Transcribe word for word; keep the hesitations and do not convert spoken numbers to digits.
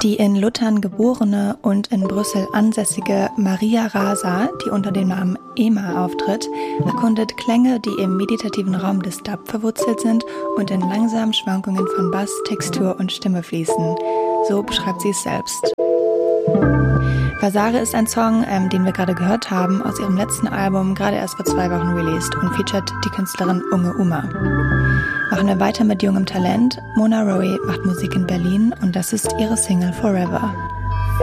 Die in Luttern geborene und in Brüssel ansässige Maria Rasa, die unter dem Namen Ema auftritt, erkundet Klänge, die im meditativen Raum des Dub verwurzelt sind und in langsamen Schwankungen von Bass, Textur und Stimme fließen. So beschreibt sie es selbst. Vasare ist ein Song, ähm, den wir gerade gehört haben, aus ihrem letzten Album, gerade erst vor zwei Wochen released und featuret die Künstlerin Unge Uma. Machen wir weiter mit jungem Talent. Mona Rowe macht Musik in Berlin und das ist ihre Single Forever.